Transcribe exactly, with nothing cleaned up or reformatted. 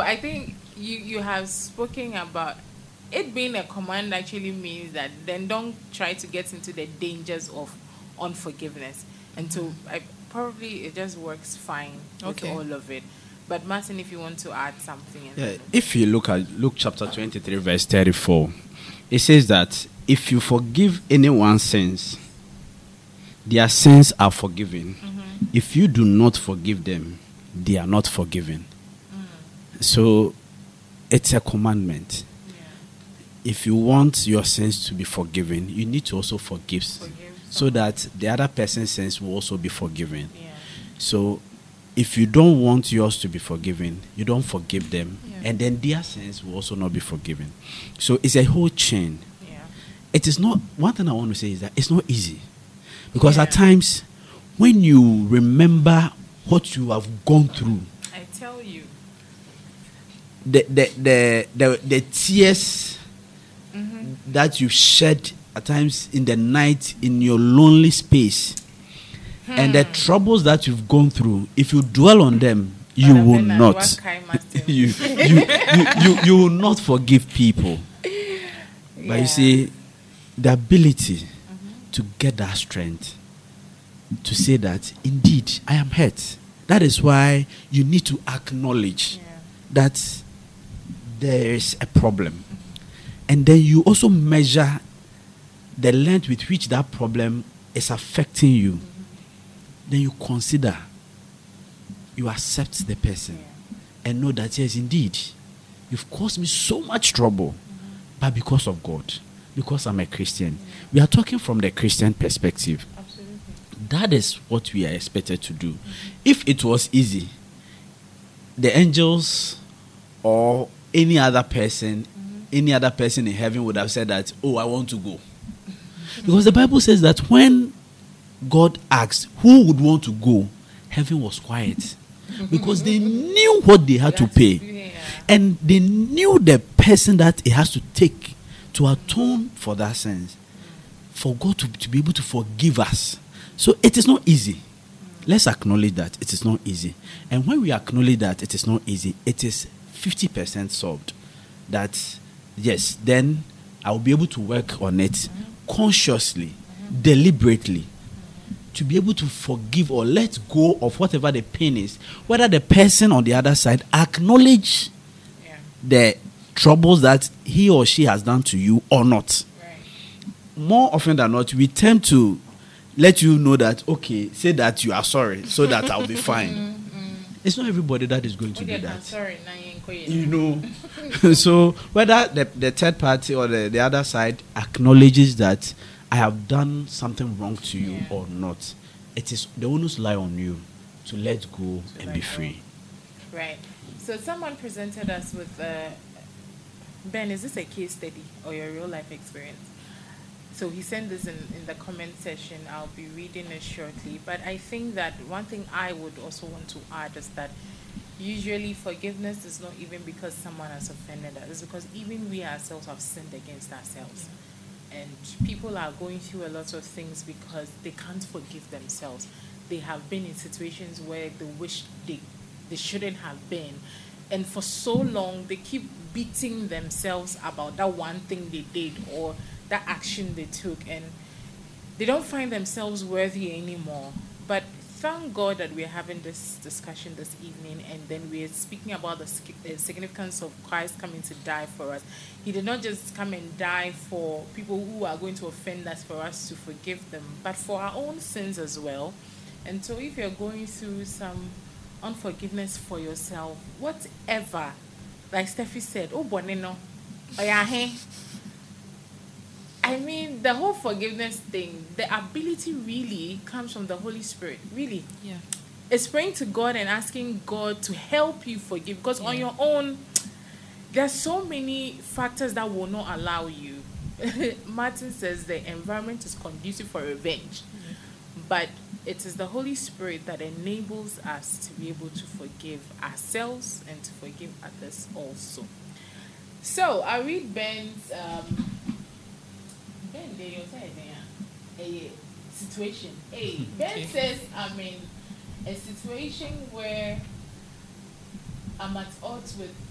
I think you, you have spoken about it being a command actually means that then don't try to get into the dangers of unforgiveness. And so I, probably it just works fine with Okay. all of it. But Martin, if you want to add something. And Yeah, if you look at Luke chapter twenty-three, verse thirty-four, it says that if you forgive anyone's sins, their sins are forgiven. Mm-hmm. If you do not forgive them, they are not forgiven. Mm. So it's a commandment. Yeah. If you want your sins to be forgiven, you need to also forgive, Forgive so someone. that the other person's sins will also be forgiven. Yeah. So if you don't want yours to be forgiven, you don't forgive them, Yeah. and then their sins will also not be forgiven. So it's a whole chain. Yeah. It is not, one thing I want to say is that it's not easy. Because Yeah. at times, when you remember what you have gone through, I tell you. the the the the, the tears Mm-hmm. that you shed at times in the night in your lonely space, and the troubles that you've gone through, if you dwell on them, you But will I've been at not. work, I must have- you, you, you, you, you will not forgive people. But Yeah. you see, the ability to get that strength to say that indeed I am hurt. That is why you need to acknowledge Yeah. that there is a problem. And then you also measure the length with which that problem is affecting you. Then you consider, you accept the person, and know that yes, indeed, you've caused me so much trouble, but because of God, because I'm a Christian. We are talking from the Christian perspective. Absolutely. That is what we are expected to do. If it was easy, the angels or any other person, any other person in heaven would have said that, oh, I want to go. Because the Bible says that when God asked who would want to go, heaven was quiet. Because they knew what they had to pay. Yeah. And they knew the person that it has to take to atone for that sins. For God to, to be able to forgive us. So it is not easy. Let's acknowledge that it is not easy. And when we acknowledge that it is not easy, it is fifty percent solved. That, yes, then I will be able to work on it consciously, deliberately, to be able to forgive or let go of whatever the pain is. Whether the person on the other side acknowledge Yeah. the troubles that he or she has done to you or not. Right. More often than not, we tend to let you know that, okay, say that you are sorry so that I'll be fine. It's not everybody that is going to do Okay, I'm that. sorry. Now you ain't quiet. You know. So whether the, the third party or the, the other side acknowledges that I have done something wrong to you Yeah. or not, it is the onus lie on you to let go and let be go. free. Right. So someone presented us with uh, Ben, is this a case study or your real life experience? So he sent this in, in the comment section. I'll be reading it shortly. But I think that one thing I would also want to add is that usually forgiveness is not even because someone has offended us. It's because even we ourselves have sinned against ourselves. And people are going through a lot of things because they can't forgive themselves. They have been in situations where they wish they, they shouldn't have been. And for so long, they keep beating themselves about that one thing they did or that action they took. And they don't find themselves worthy anymore. But thank God that we're having this discussion this evening, and then we're speaking about the sk- uh, significance of Christ coming to die for us. He did not just come and die for people who are going to offend us for us to forgive them, but for our own sins as well. And so if you're going through some unforgiveness for yourself, whatever, like Steffi said, oh, bonino, oh, yeah, hey. I mean, the whole forgiveness thing, the ability really comes from the Holy Spirit. Really. Yeah. It's praying to God and asking God to help you forgive. Because on Yeah. your own, there's so many factors that will not allow you. Martin says the environment is conducive for revenge. But it is the Holy Spirit that enables us to be able to forgive ourselves and to forgive others also. So, I read Ben's... Um, Ben, there you say a situation. Hey, Ben Okay. says, I'm in a situation where I'm at odds with